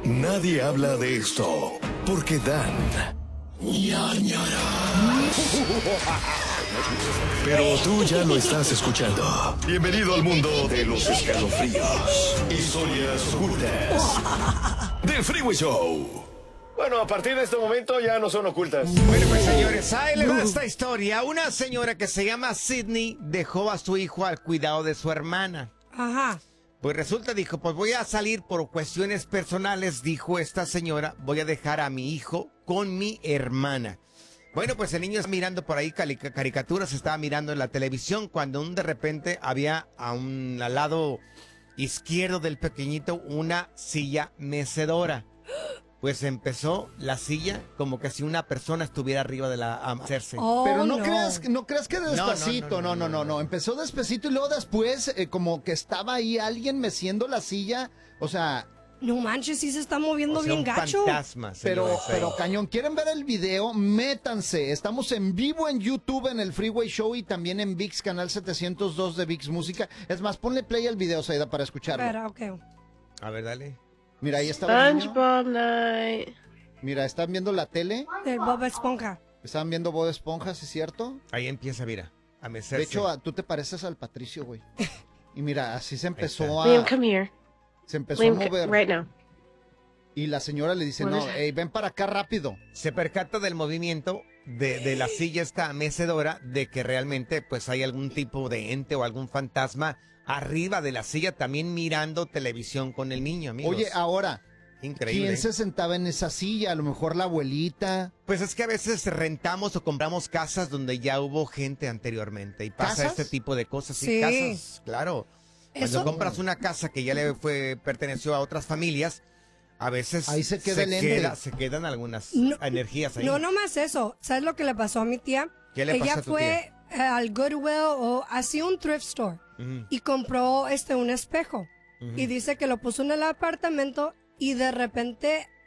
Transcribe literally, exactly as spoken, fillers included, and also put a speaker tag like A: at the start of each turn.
A: Nadie habla de esto porque dan ñañara. Pero tú ya lo estás escuchando. Bienvenido al mundo de los escalofríos. Historias ocultas del Freeway Show.
B: Bueno, a partir de este momento ya no son ocultas.
C: Bueno, pues señores, ahí les va esta historia. Una señora que se llama Sydney dejó a su hijo al cuidado de su hermana.
D: Ajá.
C: Pues resulta, dijo, pues voy a salir por cuestiones personales, dijo esta señora, voy a dejar a mi hijo con mi hermana. Bueno, pues el niño está mirando por ahí caricaturas, estaba mirando en la televisión cuando un de repente había a un al lado izquierdo del pequeñito una silla mecedora. Pues empezó la silla como que si una persona estuviera arriba de la a hacerse.
D: Oh,
E: Pero no,
D: no.
E: creas, no creas que despacito,
C: No, no, no,
E: no, no,
C: no,
E: no, no. Empezó despacito y luego después eh, como que estaba ahí alguien meciendo la silla, o sea...
D: No manches, sí se está moviendo
C: O sea,
D: bien
C: un
D: gacho.
C: fantasma,
E: Pero,
C: señores, ahí.
E: pero cañón, ¿quieren ver el video? Métanse, estamos en vivo en YouTube en el Freeway Show y también en ViX, canal setecientos dos de ViX Música. Es más, ponle play al video, Saida, para escucharlo.
D: Espera, ok.
C: A ver, dale.
E: Mira, ahí estaba el niño.
F: SpongeBob Night.
E: Mira, ¿están viendo la tele?
D: De Bob Esponja.
E: ¿Están viendo Bob Esponja, sí es cierto?
C: Ahí empieza, mira, a mecerse.
E: De hecho, a- tú te pareces al Patricio, güey. Y mira, así se empezó
F: Liam,
E: a...
F: come here.
E: Se empezó
F: Liam,
E: a
F: co-
E: mover.
F: right now.
E: Y la señora le dice,
F: What
E: no,
F: is it?
E: ey, ven para acá rápido.
C: Se percata del movimiento de, de la silla esta mecedora, de que realmente pues hay algún tipo de ente o algún fantasma arriba de la silla también mirando televisión con el niño, amigos.
E: Oye, ahora,
C: Increíble.
E: ¿quién se sentaba en esa silla? A lo mejor la abuelita.
C: Pues es que a veces rentamos o compramos casas donde ya hubo gente anteriormente y pasa
E: ¿Casas?
C: este tipo de cosas. Sí,
D: Sí.
C: casas, claro. Cuando
D: Eso-
C: compras una casa que ya le fue perteneció a otras familias, a veces
E: Ahí se queda el ente.
C: queda- se quedan algunas
D: No,
C: energías ahí.
D: No, no más eso. ¿Sabes lo que le pasó a mi tía?
C: ¿Qué le pasó
D: Ella
C: a tu
D: fue eh, al Goodwill o así un thrift store
C: Ujú.
D: y compró este un espejo.
C: Ujú.
D: Y dice que lo puso en el apartamento y de repente